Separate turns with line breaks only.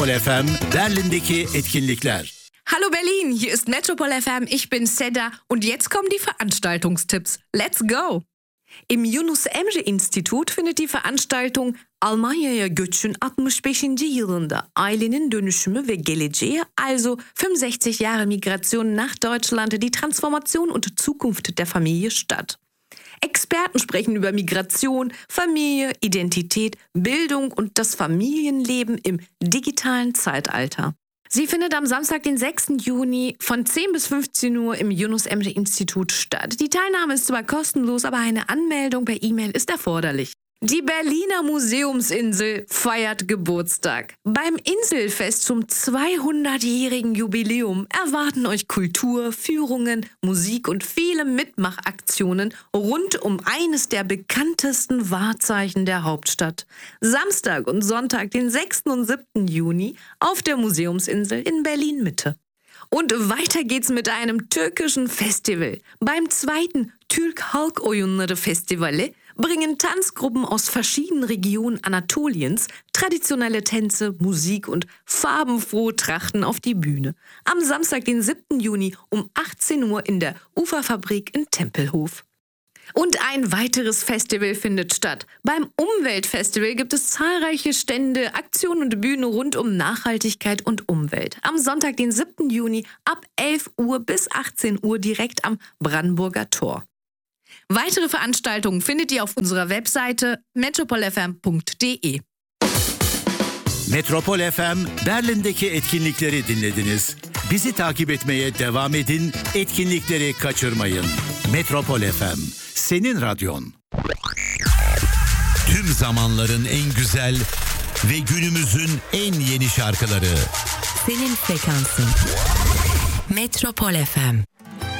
FM Berlin'deki etkinlikler.
Hallo Berlin, hier ist Metropol FM, ich bin Seda und jetzt kommen die Veranstaltungstipps. Let's go! Im Yunus Emre Institut findet die Veranstaltung Almanya'ya göçün 65. yılında ailenin dönüşümü ve geleceği, also 65 Jahre Migration nach Deutschland, die Transformation und Zukunft der Familie statt. Experten sprechen über Migration, Familie, Identität, Bildung und das Familienleben im digitalen Zeitalter. Sie findet am Samstag, den 6. Juni von 10 bis 15 Uhr im Yunus Emre Institut statt. Die Teilnahme ist zwar kostenlos, aber eine Anmeldung per E-Mail ist erforderlich. Die Berliner Museumsinsel feiert Geburtstag. Beim Inselfest zum 200-jährigen Jubiläum erwarten euch Kultur, Führungen, Musik und viele Mitmachaktionen rund um eines der bekanntesten Wahrzeichen der Hauptstadt. Samstag und Sonntag, den 6. und 7. Juni auf der Museumsinsel in Berlin-Mitte. Und weiter geht's mit einem türkischen Festival. Beim 2. Türk Halk Oyunları Festivali bringen Tanzgruppen aus verschiedenen Regionen Anatoliens traditionelle Tänze, Musik und farbenfrohe Trachten auf die Bühne. Am Samstag, den 7. Juni um 18 Uhr in der Uferfabrik in Tempelhof. Und ein weiteres Festival findet statt. Beim Umweltfestival gibt es zahlreiche Stände, Aktionen und Bühnen rund um Nachhaltigkeit und Umwelt. Am Sonntag, den 7. Juni ab 11 Uhr bis 18 Uhr direkt am Brandenburger Tor. Weitere Veranstaltungen findet ihr auf unserer Webseite metropolfm.de.
Metropol FM Berlin'deki etkinlikleri dinlediniz. Bizi takip etmeye devam edin, etkinlikleri kaçırmayın. Metropol FM, senin radyon.
Tüm zamanların en güzel ve günümüzün en yeni şarkıları.
Senin frekansın. Metropol FM.